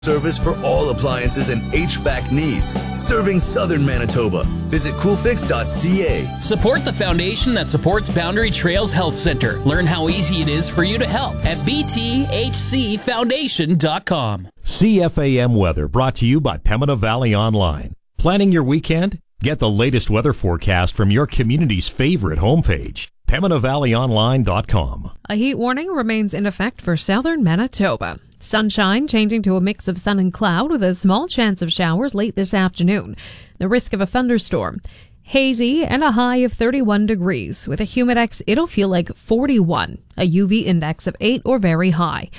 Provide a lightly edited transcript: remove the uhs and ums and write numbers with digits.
Service for all appliances and HVAC needs. Serving Southern Manitoba. Visit coolfix.ca. Support the foundation that supports Boundary Trails Health Center. Learn how easy it is for you to help at bthcfoundation.com. CFAM weather brought to you by Pembina Valley Online. Planning your weekend? Get the latest weather forecast from your community's favorite homepage, PembinaValleyOnline.com. A heat warning remains in effect for southern Manitoba. Sunshine changing to a mix of sun and cloud with a small chance of showers late this afternoon. The risk of a thunderstorm. Hazy and a high of 31 degrees. With a humidex, it'll feel like 41. A UV index of 8 or very high.